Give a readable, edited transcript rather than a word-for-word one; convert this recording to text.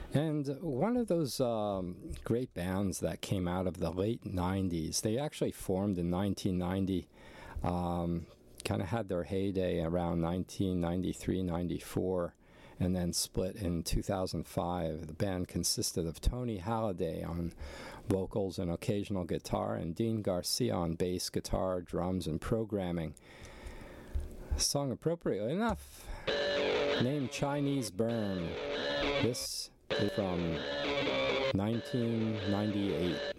And one of those great bands that came out of the late 90s, they actually formed in 1990, kind of had their heyday around 1993, 94, and then split in 2005. The band consisted of Tony Halliday on vocals and occasional guitar, and Dean Garcia on bass, guitar, drums, and programming. Song appropriately enough, named Chinese Burn. This is from 1998.